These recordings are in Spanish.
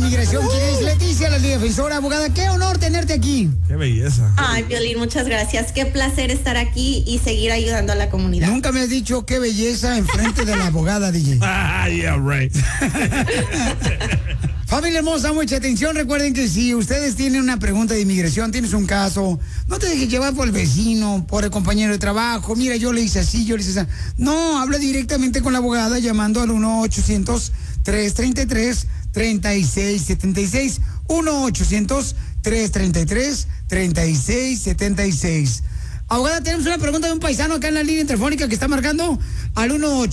Inmigración, ¿quién es? Leticia, la defensora, abogada. Qué honor tenerte aquí. Qué belleza. Ay, Piolín, muchas gracias. Qué placer estar aquí y seguir ayudando a la comunidad. Nunca me has dicho qué belleza enfrente de la abogada, DJ. Yeah, right. Familia hermosa, mucha atención. Recuerden que si ustedes tienen una pregunta de inmigración, tienes un caso, no te dejes llevar por el vecino, por el compañero de trabajo. Mira, yo le hice así, yo le hice así. No, habla directamente con la abogada llamando al 1-800-333-3676. 1-800-333-3676. Abogada, tenemos una pregunta de un paisano acá en la línea telefónica que está marcando al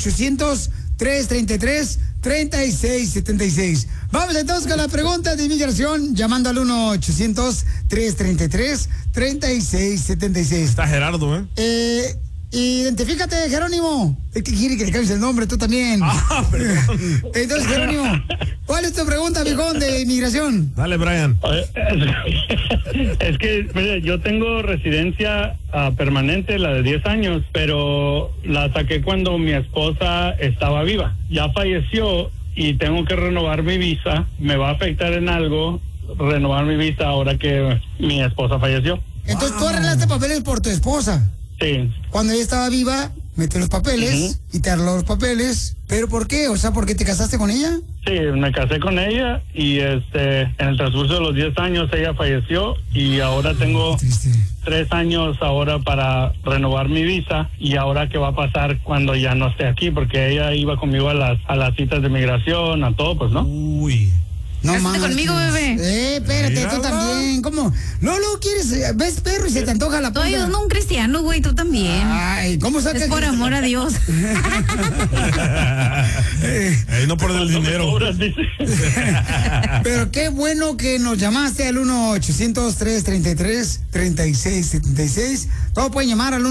1-800-333-3676. Vamos entonces con la pregunta de inmigración, llamando al 1-800-333-3676. Está Gerardo, Identifícate, Jerónimo. Es que quiere que le cambies el nombre, tú también. Perdón. Entonces, Jerónimo, ¿cuál es tu pregunta, viejón, de inmigración? Dale, Brian. Es que, mire, yo tengo residencia permanente, la de 10 años, pero la saqué cuando mi esposa estaba viva. Ya falleció y tengo que renovar mi visa. ¿Me va a afectar en algo renovar mi visa ahora que mi esposa falleció? Entonces, tú arreglaste papeles por tu esposa. Sí. Cuando ella estaba viva, mete los papeles y te arregló los papeles. ¿Pero por qué? O sea, ¿porque te casaste con ella? Sí, me casé con ella y en el transcurso de los 10 años ella falleció y ahora tengo 3 años ahora para renovar mi visa. Y ahora qué va a pasar cuando ya no esté aquí, porque ella iba conmigo a las citas de migración, a todo, pues, ¿no? Uy. No Cásate conmigo, bebé. Espérate, Mírala. tú también. ¿Cómo? No, quieres, ves perro y se te antoja la Estoy punta. ayudando a un cristiano, güey, tú también. Ay, ¿cómo sacas? Es por amor a Dios. No por el dinero. Cobras, dice. Pero qué bueno que nos llamaste al 1-800-333-3676. Todos pueden llamar al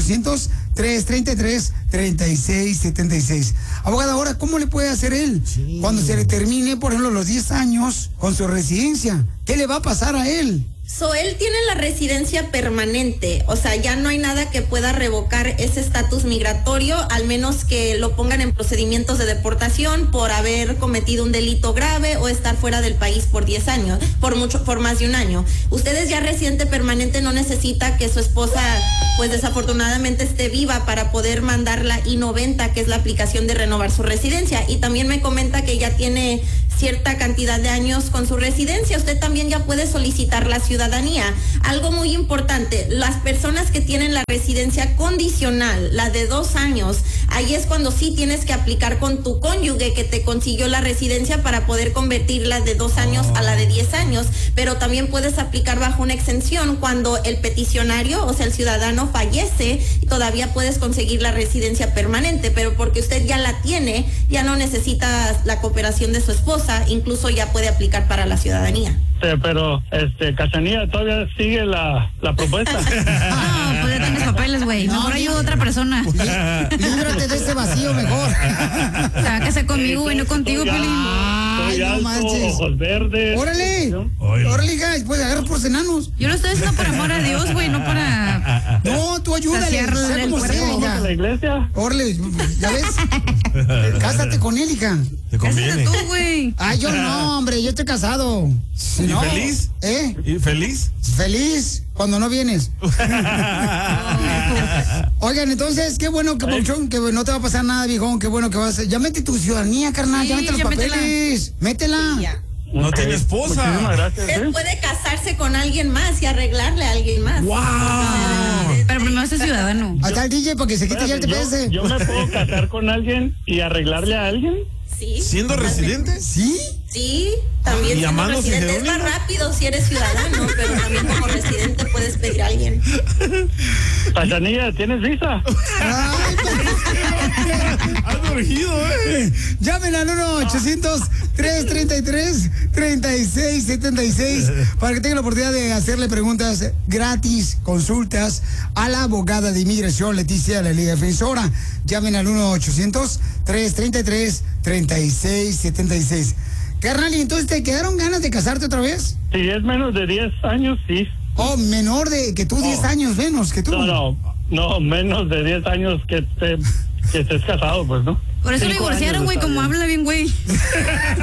1-800-333-3676. Abogada, ahora, ¿cómo le puede hacer él? Cuando se le termine, por ejemplo, los 10 años con su residencia, ¿qué le va a pasar a él? Él tiene la residencia permanente, o sea, ya no hay nada que pueda revocar ese estatus migratorio, al menos que lo pongan en procedimientos de deportación por haber cometido un delito grave o estar fuera del país por 10 años, por más de un año. Usted es ya residente permanente, no necesita que su esposa, pues desafortunadamente esté viva para poder mandar la I-90, que es la aplicación de renovar su residencia. Y también me comenta que ya tiene cierta cantidad de años con su residencia. Usted también ya puede solicitar la ciudadanía. Algo muy importante, las personas que tienen la residencia condicional, la de 2 años, ahí es cuando sí tienes que aplicar con tu cónyuge que te consiguió la residencia para poder convertirla de 2 años a la de 10 años, pero también puedes aplicar bajo una exención cuando el peticionario, o sea, el ciudadano fallece, todavía puedes conseguir la residencia permanente, pero porque usted ya la tiene, ya no necesita la cooperación de su esposa, incluso ya puede aplicar para la ciudadanía. Pero, Cachanilla, todavía sigue la propuesta. No, pues ya tienes papeles, güey. Mejor ayuda a otra persona. Líbrate de ese vacío mejor. Se va a casar conmigo, güey, no contigo, Piolín. Ay, no manches. Ojos verdes. ¡Órale! ¡Órale, hija! Después de agarrar por enanos. Yo lo estoy haciendo por amor a Dios, güey, no para... No, tú ayúdale. Saciarle Sea el como cuerpo. sea, ¿Vamos a la hija. iglesia? Órale, ¿ya ves? Cásate con él, hija. Te Cásate conviene. tú, güey. Ay, yo no, hombre, yo estoy casado. Si ¿Y no, feliz? ¿Eh? ¿Y feliz? Feliz cuando no vienes. Oigan, entonces, qué bueno que, Pauchón, que no te va a pasar nada, viejón. Qué bueno que vas a... Ya mete tu ciudadanía, carnal. Sí, ya mete los ya papeles. Métela. Sí, ya. No Ok. tiene esposa. Muchísimas gracias. Usted puede casarse con alguien más y arreglarle a alguien más. ¡Wow! Pero primero ser ciudadano. Hasta el DJ para que se quite ya el Espérate, TPS. yo me puedo casar con alguien y arreglarle a alguien. Sí. ¿Siendo residente? ¿Sí? Sí, también ¿Y siendo llamándose residente. Es más Jerónimo? rápido si eres ciudadano, pero también como residente puedes pedir a alguien. Cachanilla, ¿tienes visa? Ay, Has urgido, llamen al 1-800-333-3676 para que tengan la oportunidad de hacerle preguntas gratis, consultas a la abogada de inmigración Leticia, la Liga Defensora. Llamen al 1-800-333-3676. Carnal, ¿y entonces te quedaron ganas de casarte otra vez? Si es menos de 10 años, sí. Oh, menor de que tú, 10 años menos que tú. No, menos de 10 años que estés casado, pues, ¿no? Por eso lo 5 divorciaron, años güey, está como bien. habla bien, güey.